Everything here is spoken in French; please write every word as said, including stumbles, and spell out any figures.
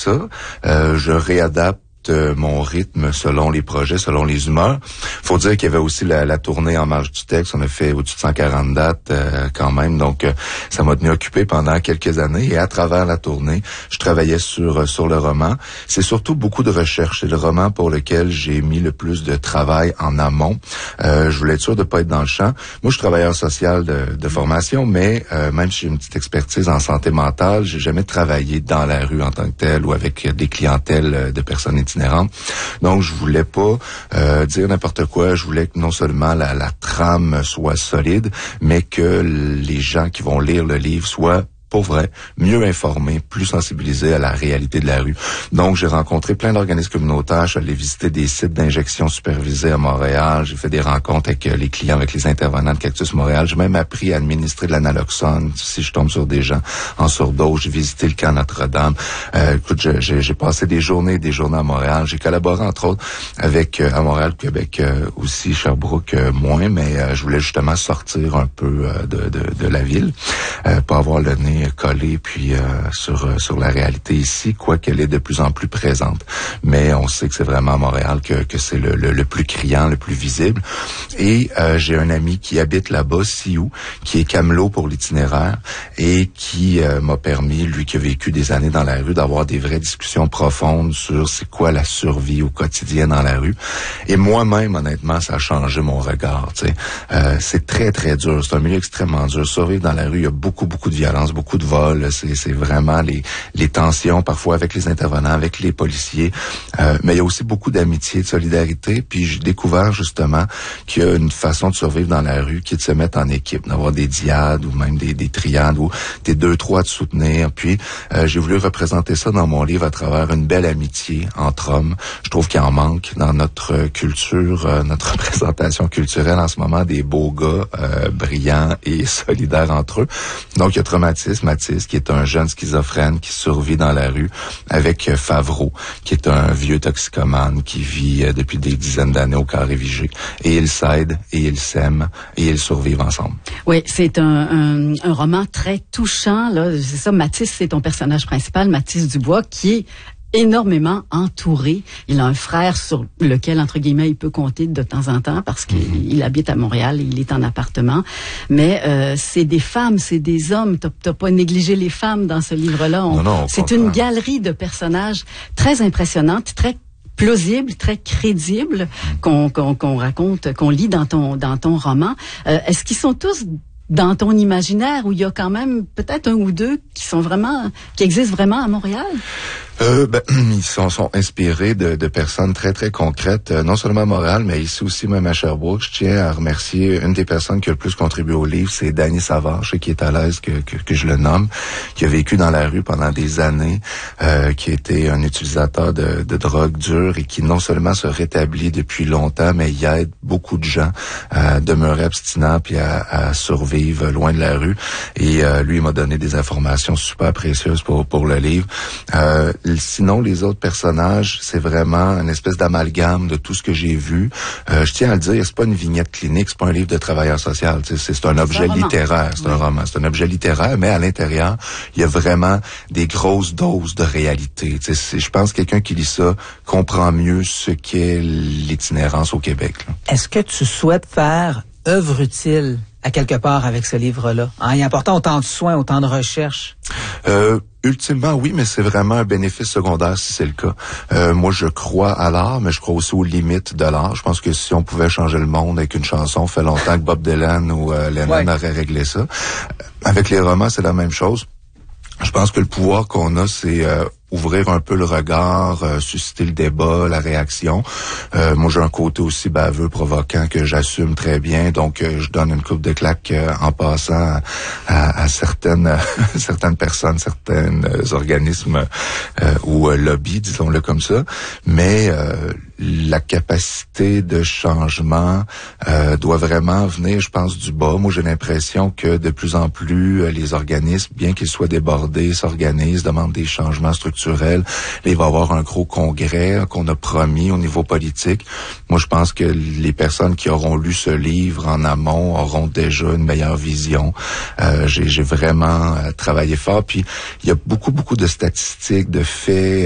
ça. Euh, je réadapte mon rythme selon les projets, selon les humeurs. Faut dire qu'il y avait aussi la, la tournée En marge du texte. On a fait au-dessus de cent quarante dates euh, quand même. Donc, euh, ça m'a tenu occupé pendant quelques années. Et à travers la tournée, je travaillais sur sur le roman. C'est surtout beaucoup de recherche. C'est le roman pour lequel j'ai mis le plus de travail en amont. Euh, je voulais être sûr de pas être dans le champ. Moi, je suis travailleur social de, de formation, mais euh, même si j'ai une petite expertise en santé mentale, j'ai jamais travaillé dans la rue en tant que tel ou avec des clientèles de personnes itinérantes. Donc, je voulais pas euh, dire n'importe quoi. Je voulais que non seulement la, la trame soit solide, mais que les gens qui vont lire le livre soient pour vrai, mieux informés, plus sensibilisés à la réalité de la rue. Donc, j'ai rencontré plein d'organismes communautaires. Je suis allé visiter des sites d'injection supervisés à Montréal. J'ai fait des rencontres avec euh, les clients, avec les intervenants de Cactus Montréal. J'ai même appris à administrer de la naloxone si je tombe sur des gens en surdose. J'ai visité le camp Notre-Dame. Euh, écoute, j'ai, j'ai passé des journées et des journées à Montréal. J'ai collaboré, entre autres, avec euh, à Montréal, Québec euh, aussi, Sherbrooke euh, moins, mais euh, je voulais justement sortir un peu euh, de, de, de la ville, euh, pas avoir le nez collé puis euh, sur euh, sur la réalité ici, quoi qu'elle est de plus en plus présente. Mais on sait que c'est vraiment à Montréal que que c'est le, le, le plus criant, le plus visible. Et euh, j'ai un ami qui habite là-bas, Sioux, qui est camelot pour l'itinéraire et qui euh, m'a permis, lui qui a vécu des années dans la rue, d'avoir des vraies discussions profondes sur c'est quoi la survie au quotidien dans la rue. Et moi-même, honnêtement, ça a changé mon regard. Tu sais, euh, c'est très très dur. C'est un milieu extrêmement dur. Survivre dans la rue, il y a beaucoup beaucoup de violence, beaucoup de vol, c'est, c'est vraiment les, les tensions parfois avec les intervenants, avec les policiers, euh, mais il y a aussi beaucoup d'amitié, de solidarité, puis j'ai découvert justement qu'il y a une façon de survivre dans la rue qui est de se mettre en équipe, d'avoir des diades ou même des, des triades où t'es deux, trois à te soutenir, puis euh, j'ai voulu représenter ça dans mon livre à travers une belle amitié entre hommes. Je trouve qu'il en manque dans notre culture, euh, notre représentation culturelle en ce moment, des beaux gars euh, brillants et solidaires entre eux. Donc il y a traumatisme, Mathis, qui est un jeune schizophrène qui survit dans la rue, avec euh, Favreau, qui est un vieux toxicomane qui vit euh, depuis des dizaines d'années au Carré Vigée. Et ils s'aident, et ils s'aiment, et ils survivent ensemble. Oui, c'est un, un, un roman très touchant. Là, c'est ça, Mathis, c'est ton personnage principal, Mathis Dubois, qui est énormément entouré. Il a un frère sur lequel, entre guillemets, il peut compter de temps en temps parce qu'il mm-hmm. il habite à Montréal, il est en appartement. Mais euh, c'est des femmes, c'est des hommes. T'as, t'as pas négligé les femmes dans ce livre-là. On, non, non, c'est une galerie de personnages très impressionnante, très plausible, très crédible qu'on, qu'on, qu'on raconte, qu'on lit dans ton dans ton roman. Euh, est-ce qu'ils sont tous dans ton imaginaire où il y a quand même peut-être un ou deux qui sont vraiment, qui existent vraiment à Montréal? Euh, ben, ils sont, sont inspirés de, de personnes très, très concrètes, euh, non seulement à Montréal, mais ici aussi, même à Sherbrooke. Je tiens à remercier une des personnes qui a le plus contribué au livre, c'est Danny Savard, je sais qu'il est à l'aise que, que, que je le nomme, qui a vécu dans la rue pendant des années, euh, qui a été un utilisateur de, de drogue dure et qui non seulement se rétablit depuis longtemps, mais il aide beaucoup de gens à demeurer abstinents puis à, à survivre loin de la rue. Et euh, lui, il m'a donné des informations super précieuses pour, pour le livre. Euh, Sinon, les autres personnages, c'est vraiment une espèce d'amalgame de tout ce que j'ai vu. Euh, je tiens à le dire, c'est pas une vignette clinique, c'est pas un livre de travailleur social. C'est, c'est un objet c'est un littéraire, c'est oui. un roman. C'est un objet littéraire, mais à l'intérieur, il y a vraiment des grosses doses de réalité. C'est, je pense que quelqu'un qui lit ça comprend mieux ce qu'est l'itinérance au Québec. Là. Est-ce que tu souhaites faire œuvre utile à quelque part avec ce livre-là? En y apportant autant de soins, autant de recherche? Euh, ultimement, oui, mais c'est vraiment un bénéfice secondaire si c'est le cas. Euh, moi, je crois à l'art, mais je crois aussi aux limites de l'art. Je pense que si on pouvait changer le monde avec une chanson, fait longtemps que Bob Dylan ou euh, Lennon ouais. aurait réglé ça. Avec les romans, c'est la même chose. Je pense que le pouvoir qu'on a, c'est euh, ouvrir un peu le regard, euh, susciter le débat, la réaction. Euh, moi, j'ai un côté aussi baveux, provoquant que j'assume très bien. Donc, euh, je donne une coupe de claques euh, en passant à, à, à certaines euh, certaines personnes, certains euh, organismes euh, ou euh, lobbies, disons-le comme ça. Mais euh, la capacité de changement euh, doit vraiment venir, je pense, du bas. Moi, j'ai l'impression que de plus en plus, euh, les organismes, bien qu'ils soient débordés, s'organisent, demandent des changements structurels. Là, il va y avoir un gros congrès qu'on a promis au niveau politique. Moi, je pense que les personnes qui auront lu ce livre en amont auront déjà une meilleure vision. Euh, j'ai, j'ai vraiment euh, travaillé fort. Puis, il y a beaucoup, beaucoup de statistiques, de faits,